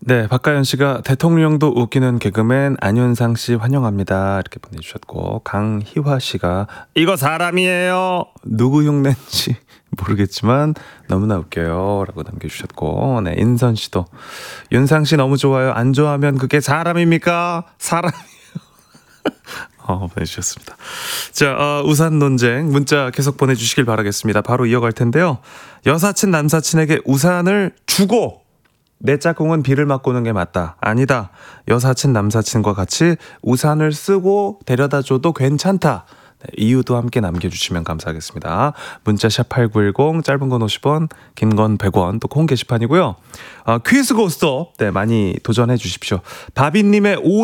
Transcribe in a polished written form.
네, 박가연 씨가 대통령도 웃기는 개그맨 안윤상 씨 환영합니다. 이렇게 보내주셨고, 강희화 씨가 이거 사람이에요. 누구 흉내인지 모르겠지만 너무나 웃겨요. 라고 남겨주셨고, 네, 인선 씨도 윤상 씨 너무 좋아요. 안 좋아하면 그게 사람입니까? 보내주셨습니다. 자, 우산 논쟁 문자 계속 보내주시길 바라겠습니다. 바로 이어갈 텐데요. 여사친 남사친에게 우산을 주고 내 짝꿍은 비를 맞고 오는 게 맞다. 아니다. 여사친 남사친과 같이 우산을 쓰고 데려다 줘도 괜찮다. 네, 이유도 함께 남겨주시면 감사하겠습니다. 문자 샵 8910 짧은 건 50원 긴 건 100원 또 콩 게시판이고요. 퀴즈 고스톱 네, 많이 도전해 주십시오. 바비님의